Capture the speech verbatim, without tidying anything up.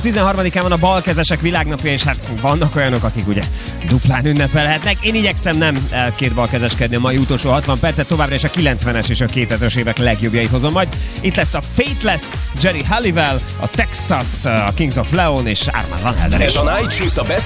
tizenharmadikán van a balkezesek világnapja, és hát vannak olyanok, akik ugye duplán ünnepelhetnek. Én igyekszem nem két balkezeskedni a mai utolsó hatvan percet, továbbra is a kilencvenes és a kétezres évek legjobbjait hozom majd. Itt lesz a Fateless, Jerry Halliwell, a Texas, a Kings of Leon és Armand Van Helder. Ez a Night Shift, a Best